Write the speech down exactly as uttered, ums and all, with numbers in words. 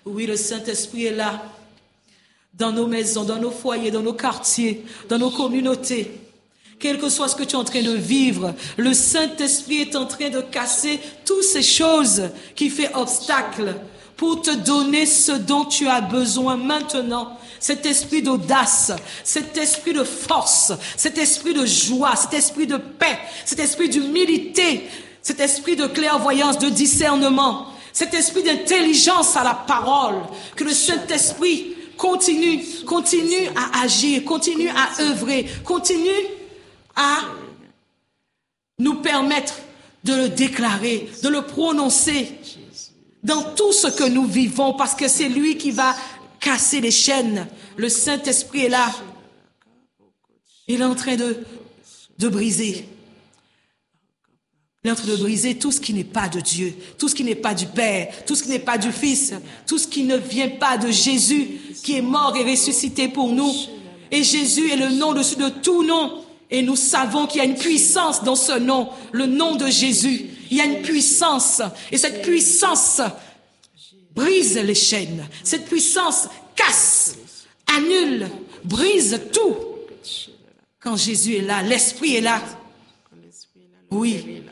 Oui, le Saint-Esprit est là, dans nos maisons, dans nos foyers, dans nos quartiers, dans nos communautés. Quel que soit ce que tu es en train de vivre, le Saint-Esprit est en train de casser toutes ces choses qui font obstacle pour te donner ce dont tu as besoin maintenant. Cet esprit d'audace, cet esprit de force, cet esprit de joie, cet esprit de paix, cet esprit d'humilité, cet esprit de clairvoyance, de discernement, cet esprit d'intelligence à la parole, que le Saint-Esprit continue, continue à agir, continue à œuvrer, continue à nous permettre de le déclarer, de le prononcer dans tout ce que nous vivons, parce que c'est lui qui va casser les chaînes. Le Saint-Esprit est là. Il est en train de, de briser. Il est en train de briser tout ce qui n'est pas de Dieu, tout ce qui n'est pas du Père, tout ce qui n'est pas du Fils, tout ce qui ne vient pas de Jésus, qui est mort et ressuscité pour nous. Et Jésus est le nom au-dessus de tout nom. Et nous savons qu'il y a une puissance dans ce nom, le nom de Jésus. Il y a une puissance. Et cette puissance brise les chaînes. Cette puissance casse, annule, brise tout. Quand Jésus est là, l'Esprit est là. Oui,